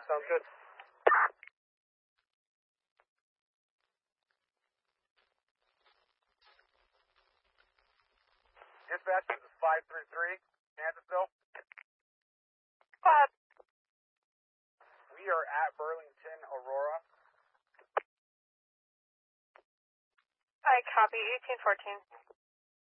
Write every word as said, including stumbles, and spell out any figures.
sounds good. Dispatch, this is five three three, Kansasville. Five. We are at Burlington, Aurora. I copy, eighteen fourteen.